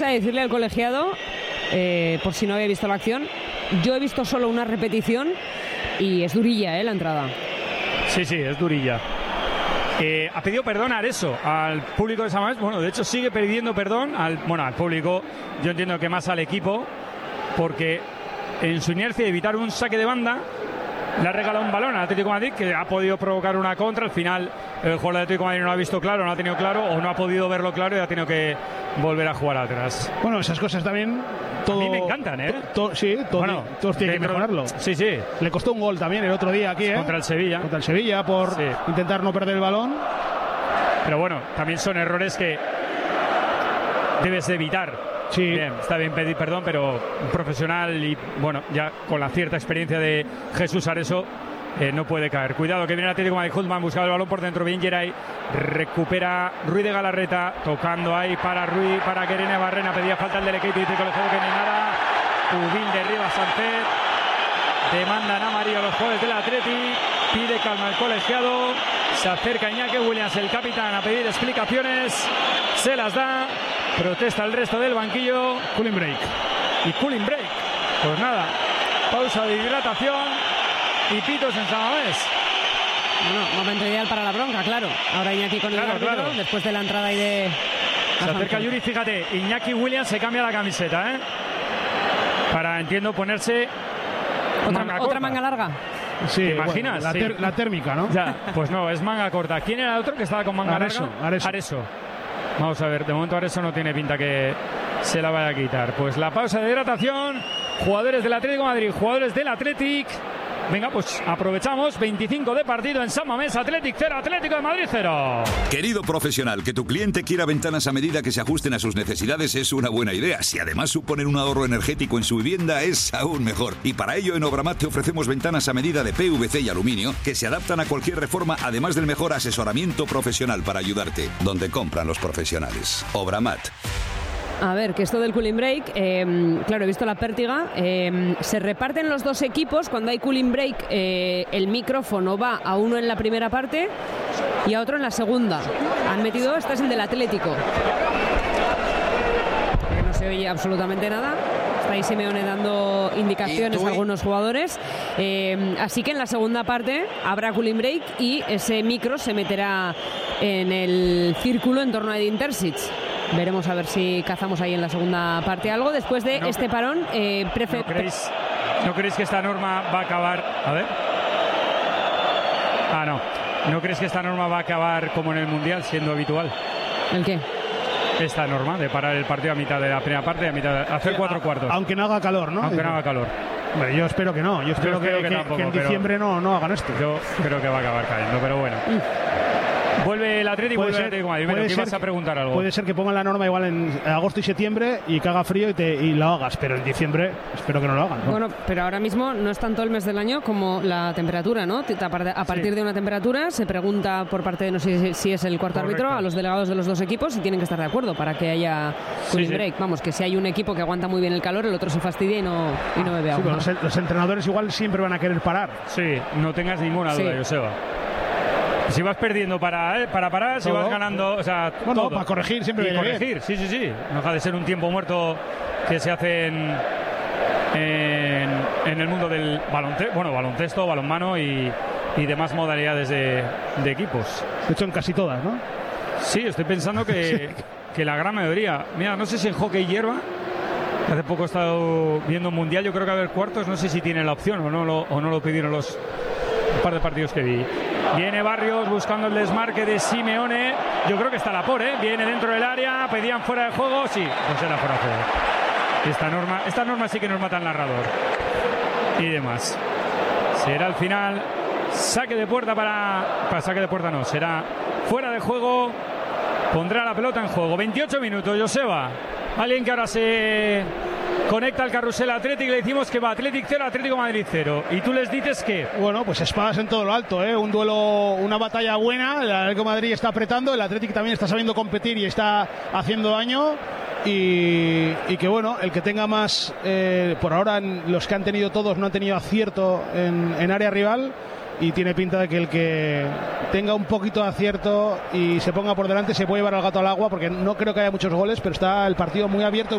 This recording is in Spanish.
A decirle al colegiado, por si no había visto la acción, yo he visto solo una repetición y es durilla, la entrada. Sí, es durilla. Ha pedido perdón a Areso, al público de San Mamés. Bueno, de hecho sigue pidiendo perdón al público, yo entiendo que más al equipo, porque en su inercia de evitar un saque de banda le ha regalado un balón al Atlético de Madrid que ha podido provocar una contra. Al final el jugador del Atlético de Madrid no lo ha visto claro, no ha tenido claro o no ha podido verlo claro y ha tenido que volver a jugar atrás. Bueno, esas cosas también a mí me encantan, todos tienen que mejorarlo. Sí. Le costó un gol también el otro día aquí, contra el Sevilla por intentar no perder el balón. Pero bueno, también son errores que debes evitar. Sí. Bien, está bien pedir perdón, pero un profesional y bueno, ya con la cierta experiencia de Jesús Areso, no puede caer. Cuidado que viene el Atlético de Madrid. Hultman buscaba el balón por dentro, bien Geray, recupera Ruiz de Galarreta, tocando ahí para Ruiz, para Querene Barrena, pedía falta el del equipo y dice colegiado que ni nada. Ubil derriba a Sánchez, demandan amarillo a los jugadores del Atleti, pide calma al colegiado, se acerca Iñaki Williams, el capitán, a pedir explicaciones, se las da. Protesta el resto del banquillo. Cooling break. Pues nada, pausa de hidratación y pitos en San Mamés. Bueno, momento ideal para la bronca, claro. Ahora Iñaki con el árbitro, después de la entrada y de... Se acerca Yuri, fíjate, Iñaki Williams se cambia la camiseta, para, entiendo, ponerse otra manga larga. Sí, ¿te imaginas? Bueno, la térmica, ¿no? Ya, pues no, es manga corta. ¿Quién era el otro que estaba con manga larga? Areso. Vamos a ver, de momento Areso no tiene pinta que se la vaya a quitar. Pues la pausa de hidratación, jugadores del Atlético de Madrid, jugadores del Athletic. Venga, pues aprovechamos, 25 de partido en San Mamés, Athletic 0, Atlético de Madrid 0. Querido profesional, que tu cliente quiera ventanas a medida que se ajusten a sus necesidades es una buena idea. Si además suponen un ahorro energético en su vivienda, es aún mejor. Y para ello en Obramat te ofrecemos ventanas a medida de PVC y aluminio que se adaptan a cualquier reforma, además del mejor asesoramiento profesional para ayudarte. Donde compran los profesionales. Obramat. A ver, que esto del cooling break, claro, he visto la pértiga, se reparten los dos equipos, cuando hay cooling break el micrófono va a uno en la primera parte y a otro en la segunda. Han metido, este es el del Atlético, que no se oye absolutamente nada. Está ahí Simeone dando indicaciones a algunos jugadores, así que en la segunda parte habrá cooling break y ese micro se meterá en el círculo en torno a Edin Terzic. Veremos a ver si cazamos ahí en la segunda parte algo. Después de este parón... ¿No creéis que esta norma va a acabar? A ver. ¿No crees que esta norma va a acabar como en el Mundial, siendo habitual? ¿El qué? Esta norma de parar el partido a mitad de la primera parte y a mitad de hacer 4 cuartos. Aunque no haga calor, ¿no? Aunque no haga calor. Bueno, yo espero que no. Yo espero que tampoco, que en diciembre no hagan esto. Yo creo que va a acabar cayendo, pero bueno. Vuelve el Atlético y vuelve el Atlético de Madrid. Bueno, ¿qué vas a preguntar algo? Puede ser que pongan la norma igual en agosto y septiembre y que haga frío y lo hagas, pero en diciembre espero que no lo hagan, ¿no? Bueno, pero ahora mismo no es tanto el mes del año como la temperatura, ¿no? A partir de una temperatura se pregunta por parte de, no sé si es el cuarto árbitro, a los delegados de los dos equipos si tienen que estar de acuerdo para que haya cooling break. Vamos, que si hay un equipo que aguanta muy bien el calor, el otro se fastidia y no bebe agua. Los entrenadores igual siempre van a querer parar. Sí, no tengas ninguna duda, Joseba. Si vas perdiendo para parar, si vas ganando, o sea, bueno, para corregir siempre viene corregir, bien. Sí. No deja de ser un tiempo muerto que se hace en el mundo del baloncesto, balonmano y demás modalidades de equipos. De hecho, en casi todas, ¿no? Sí, estoy pensando que la gran mayoría. Mira, no sé si en hockey hierba, hace poco he estado viendo un mundial, yo creo que va a haber cuartos, no sé si tiene la opción o no lo pidieron un par de partidos que vi. Viene Barrios buscando el desmarque de Simeone. Yo creo que está Laporte, viene dentro del área, pedían fuera de juego, sí, pues era fuera de juego. Esta norma sí que nos mata el narrador y demás. Será al final saque de puerta será fuera de juego. Pondrá la pelota en juego. 28 minutos, Joseba. Alguien que ahora se conecta al carrusel Atlético y le decimos que va Athletic 0, Atlético Madrid 0. Y tú les dices que... Bueno, pues espadas en todo lo alto, ¿eh? Un duelo, una batalla buena. El Atlético Madrid está apretando, el Atlético también está sabiendo competir y está haciendo daño. Y que bueno, el que tenga más... por ahora los que han tenido todos no han tenido acierto en área rival. y tiene pinta de que el que tenga un poquito de acierto y se ponga por delante se puede llevar al gato al agua, porque no creo que haya muchos goles, pero está el partido muy abierto